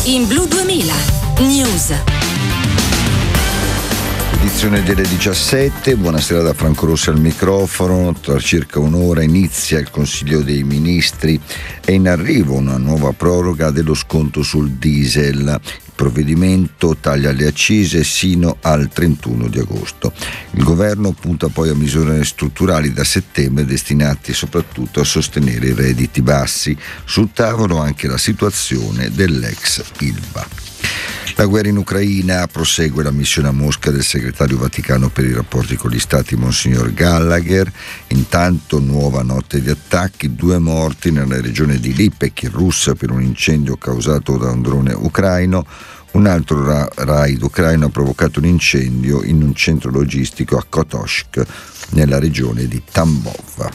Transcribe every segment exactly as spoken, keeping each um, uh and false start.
in Blu duemila News. Edizione delle diciassette, buonasera da Franco Rossi al microfono. Tra circa un'ora inizia il Consiglio dei Ministri. È in arrivo una nuova proroga dello sconto sul diesel. Il provvedimento taglia le accise sino al trentuno di agosto. Il governo punta poi a misure strutturali da settembre destinate soprattutto a sostenere i redditi bassi. Sul tavolo anche la situazione dell'ex Ilva. La guerra in Ucraina, prosegue la missione a Mosca del segretario Vaticano per i rapporti con gli stati Monsignor Gallagher. Intanto nuova notte di attacchi, due morti nella regione di Lipetsk in Russia per un incendio causato da un drone ucraino. Un altro ra- raid ucraino ha provocato un incendio in un centro logistico a Kotosk nella regione di Tambov.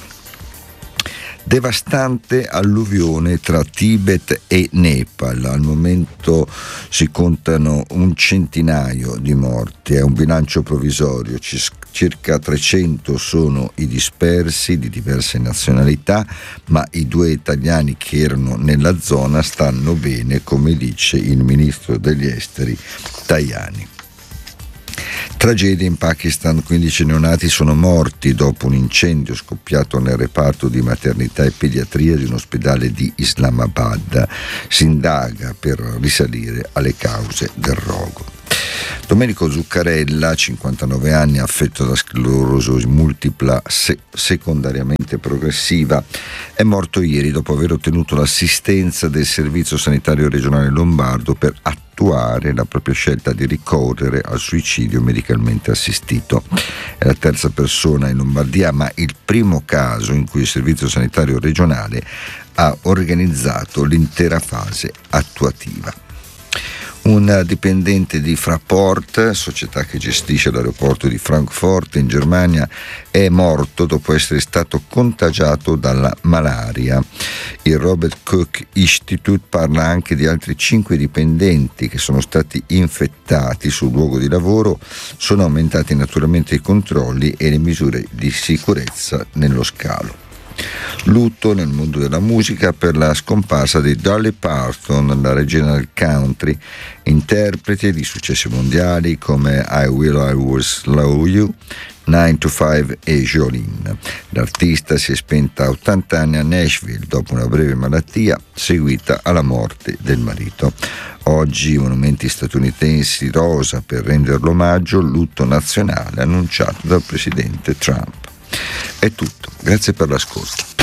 Devastante alluvione tra Tibet e Nepal. Al momento si contano un centinaio di morti, è un bilancio provvisorio, circa trecento sono i dispersi di diverse nazionalità, ma i due italiani che erano nella zona stanno bene, come dice il ministro degli esteri Tajani. Tragedia in Pakistan, quindici neonati sono morti dopo un incendio scoppiato nel reparto di maternità e pediatria di un ospedale di Islamabad. Si indaga per risalire alle cause del rogo. Domenico Zuccarella, cinquantanove anni, affetto da sclerosi multipla se- secondariamente progressiva, è morto ieri dopo aver ottenuto l'assistenza del Servizio Sanitario Regionale Lombardo per attuare la propria scelta di ricorrere al suicidio medicalmente assistito. È la terza persona in Lombardia, ma il primo caso in cui il Servizio Sanitario Regionale ha organizzato l'intera fase attuativa. Un dipendente di Fraport, società che gestisce l'aeroporto di Francoforte in Germania, è morto dopo essere stato contagiato dalla malaria. Il Robert Koch Institute parla anche di altri cinque dipendenti che sono stati infettati sul luogo di lavoro. Sono aumentati naturalmente i controlli e le misure di sicurezza nello scalo. Lutto nel mondo della musica per la scomparsa di Dolly Parton, la regina del country, interprete di successi mondiali come I Will Always Love You, nine to five e Jolene. L'artista si è spenta a ottanta anni a Nashville dopo una breve malattia seguita alla morte del marito. Oggi i monumenti statunitensi rosa per renderlo omaggio, lutto nazionale annunciato dal presidente Trump. È tutto, grazie per l'ascolto.